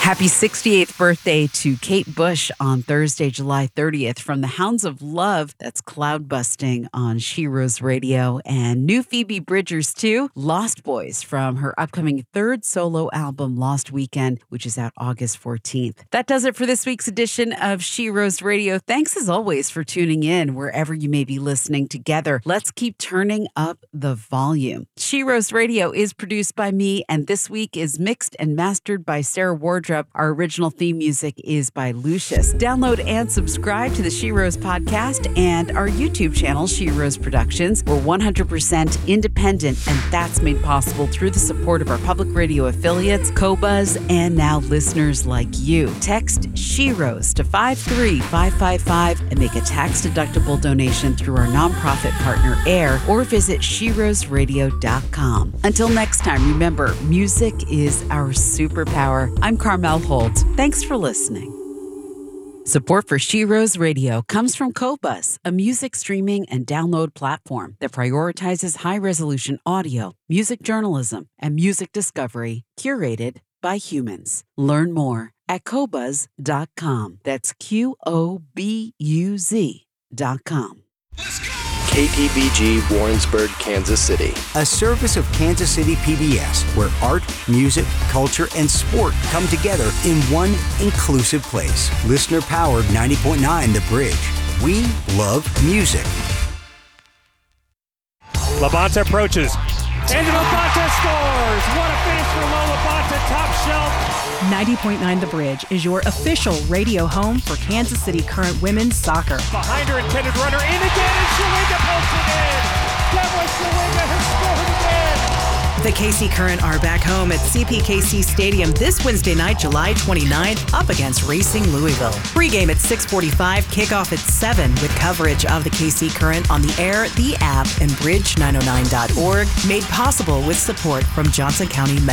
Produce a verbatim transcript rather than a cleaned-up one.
Happy sixty-eighth birthday to Kate Bush on Thursday, July thirtieth. From the Hounds of Love, that's Cloud Busting on She Rose Radio. And new Phoebe Bridgers, too, Lost Boys, from her upcoming third solo album, Lost Weekend, which is out August fourteenth. That does it for this week's edition of She Rose Radio. Thanks, as always, for tuning in wherever you may be listening. Together, let's keep turning up the volume. She Rose Radio is produced by me, and this week is mixed and mastered by Sarah Wardrop. Our original theme music is by Lucius. Download and subscribe to the She Rose podcast and our YouTube channel, She Rose Productions. We're one hundred percent independent, and that's made possible through the support of our public radio affiliates, Qobuz, and now listeners like you. Text She Rose to five three five five five and make a tax-deductible donation through our nonprofit partner, AIR, or visit she rose radio dot com. Until next time, remember, music is our superpower. I'm Carmel Holt. Thanks for listening. Support for She Rose Radio comes from Qobuz, a music streaming and download platform that prioritizes high-resolution audio, music journalism, and music discovery curated by humans. Learn more at qobuz dot com. That's Q O B U Z dot com. Let's go! K P B G Warrensburg, Kansas City. A service of Kansas City P B S, where art, music, culture, and sport come together in one inclusive place. Listener-powered ninety point nine The Bridge. We love music. Labonte approaches. And Labonte scores! What a finish for Mo Labonte, top shelf. ninety point nine The Bridge is your official radio home for Kansas City Current women's soccer. Behind her intended runner, in again, and Shawinga pokes it in. Deborah Shawinga has scored again. The K C Current are back home at C P K C Stadium this Wednesday night, July twenty-ninth, up against Racing Louisville. Pre-game at six forty-five, kickoff at seven, with coverage of the K C Current on the air, the app, and bridge nine oh nine dot org, made possible with support from Johnson County Medical.